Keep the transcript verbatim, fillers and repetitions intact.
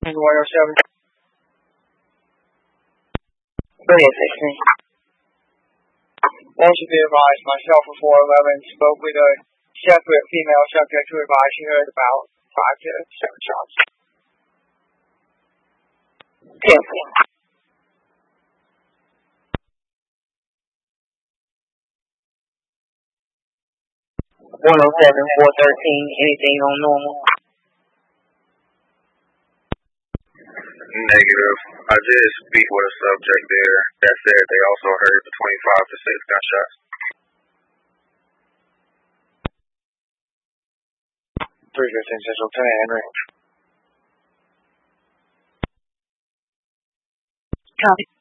one oh seven. Go ahead, sixteen. Also be advised, myself and four eleven spoke with a separate female subject who advised she heard about five to seven shots. ten. one oh seven, four thirteen, anything on normal? Negative. I did speak with a subject there that said they also heard between five to six gunshots. three fifteen Central, ten Henry. Copy.